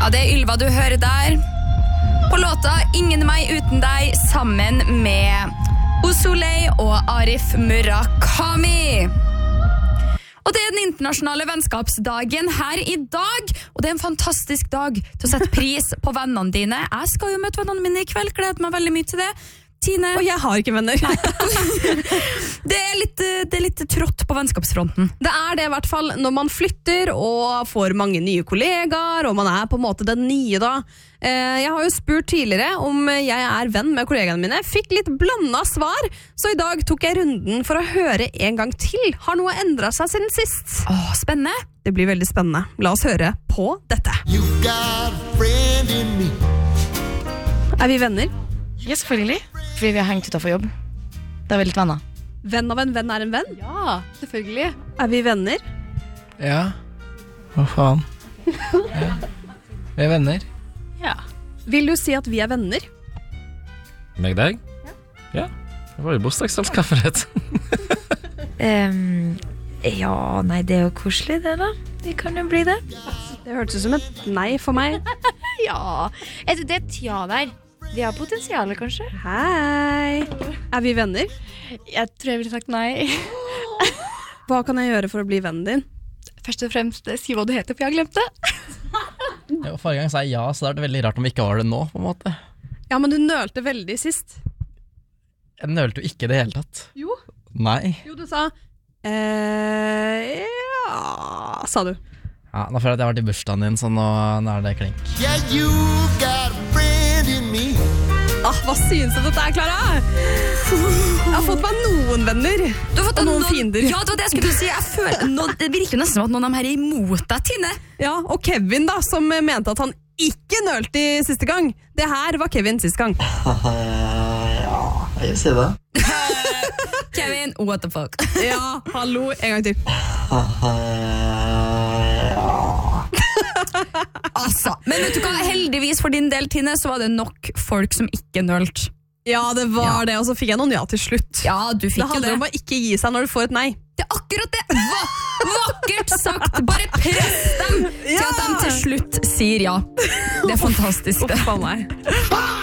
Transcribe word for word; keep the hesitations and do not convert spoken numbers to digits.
Ja, det er Ylva du hører der. På låta Ingen meg uten deg, sammen med Osolei og Arif Murakami. Og det er den internasjonale vennskapsdagen her i dag, og det er en fantastisk dag til å sette pris på vennene dine. Jeg skal jo møte vennene mine i kveld, gleder meg veldig mye til det. Tine. Og jeg har ikke venner. det, er litt, det er litt trått på vennskapsfronten. Det er det i hvert fall når man flytter og får mange nye kollegaer, og man er på en måte den nye da. Jeg har jo spurt tidligere om jeg er venn med kollegaene mine. Fikk litt blandet svar, så i dag tok jeg runden for å høre en gang til. Har noe endret seg siden sist? Åh, spennende. Det blir veldig spennende. La oss høre på dette. You got a friend in me. Er vi venner? Ja, selvfølgelig. Fordi vi har hengt utenfor jobb. Da er vi litt venner. Venn av en venn er en venn? Ja, selvfølgelig. Er vi venner? Ja. Hva faen? Ja. Vi er venner. Ja. Vil du si at vi er venner? Meg deg? Ja. Ja. Det var jo bursdagsselskafferett. um, ja, nei, det er jo koselig det da. Det kan jo bli det. Det hørtes ut som et nei for meg. Ja, det er et ja der. Vi har potensialet, kanskje. Hei. Er vi venner? Jeg tror jeg ville sagt nei. Hva kan jeg gjøre for å bli vennen din? Først og fremst, si hva du heter, for jeg har glemt det. Ja, forrige gang sa jeg ja, så det er veldig rart om vi ikke var det nå, på en måte. Ja, men du nølte veldig sist. Jeg nølte jo ikke det hele tatt. Jo. Nei. Jo, du sa eh, ja, sa du. Ja, nå føler jeg at jeg har vært i bursdagen din, så nå, nå er det klink. Yeah, you got a friend in me. Ah, hva synes du om dette, Clara? Jeg har fått meg noen venner. Du har fått og noen noen fiender. Ja, det var det jeg skulle si. Jeg føler, nå, det virker nesten som at noen av dem her er imot deg, Tine. Ja, og Kevin da, som mente at han ikke nølte i siste gang. Det her var Kevin siste gang. Ja, jeg vil si det. Kevin, what the fuck? Ja, hallo, en gang til. Altså, men vet du hva, heldigvis for din del, Tine, så var det nok folk som ikke nølt. Ja, det var Ja. det, og så fikk jeg noen ja til slutt. Ja, du fikk Det jo handler det. om å ikke gi seg når du får et nei. Det er akkurat det. Va vakkert sagt. Bare press dem til Ja. at de til slutt sier ja. Det er fantastisk det. Uff, faen meg.